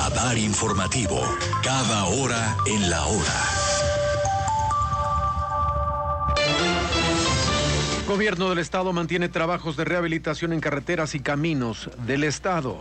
Radar informativo, cada hora en la hora. Gobierno del Estado mantiene trabajos de rehabilitación en carreteras y caminos del Estado.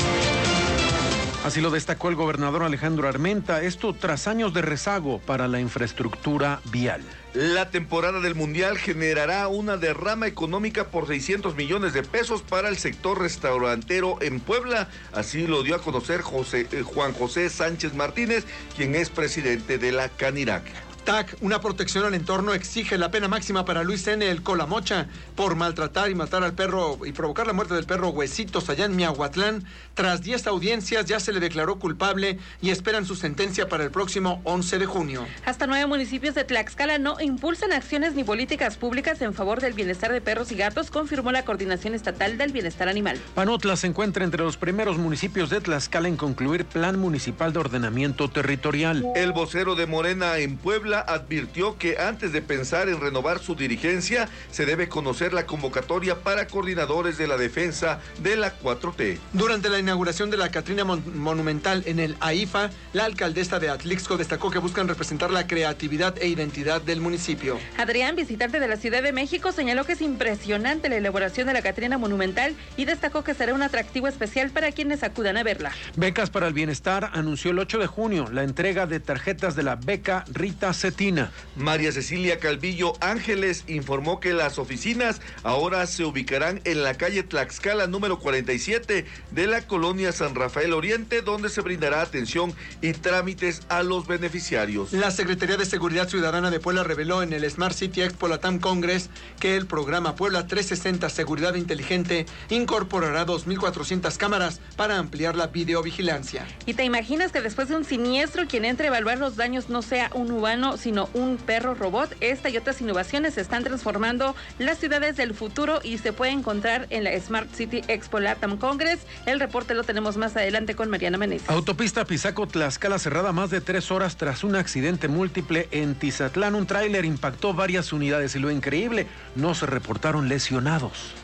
Así lo destacó el gobernador Alejandro Armenta, esto tras años de rezago para la infraestructura vial. La temporada del Mundial generará una derrama económica por 600 millones de pesos para el sector restaurantero en Puebla. Así lo dio a conocer Juan José Sánchez Martínez, quien es presidente de la Canirac. TAC, una protección al entorno, exige la pena máxima para Luis N. el Colamocha por maltratar y matar al perro y provocar la muerte del perro Huesitos allá en Miahuatlán. Tras 10 audiencias ya se le declaró culpable y esperan su sentencia para el próximo 11 de junio. Hasta 9 municipios de Tlaxcala no impulsan acciones ni políticas públicas en favor del bienestar de perros y gatos, confirmó la Coordinación Estatal del Bienestar Animal. Panotla se encuentra entre los primeros municipios de Tlaxcala en concluir Plan Municipal de Ordenamiento Territorial. El vocero de Morena en Puebla advirtió que antes de pensar en renovar su dirigencia, se debe conocer la convocatoria para coordinadores de la defensa de la 4T. Durante la inauguración de la Catrina Monumental en el AIFA, la alcaldesa de Atlixco destacó que buscan representar la creatividad e identidad del municipio. Adrián, visitante de la Ciudad de México, señaló que es impresionante la elaboración de la Catrina Monumental y destacó que será un atractivo especial para quienes acudan a verla. Becas para el Bienestar anunció el 8 de junio la entrega de tarjetas de la beca Rita Cetina. María Cecilia Calvillo Ángeles informó que las oficinas ahora se ubicarán en la calle Tlaxcala número 47 de la colonia San Rafael Oriente, donde se brindará atención y trámites a los beneficiarios. La Secretaría de Seguridad Ciudadana de Puebla reveló en el Smart City Expo Latam Congress que el programa Puebla 360 Seguridad Inteligente incorporará 2,400 cámaras para ampliar la videovigilancia. ¿Y te imaginas que después de un siniestro quien entre a evaluar los daños no sea un humano, sino un perro robot? Esta y otras innovaciones están transformando las ciudades del futuro y se puede encontrar en la Smart City Expo Latam Congress. El reporte lo tenemos más adelante con Mariana Meneses. Autopista Pisaco-Tlaxcala cerrada más de 3 horas tras un accidente múltiple en Tizatlán. Un tráiler impactó varias unidades y lo increíble, no se reportaron lesionados.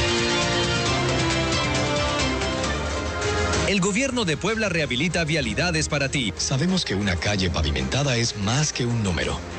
El gobierno de Puebla rehabilita vialidades para ti. Sabemos que una calle pavimentada es más que un número.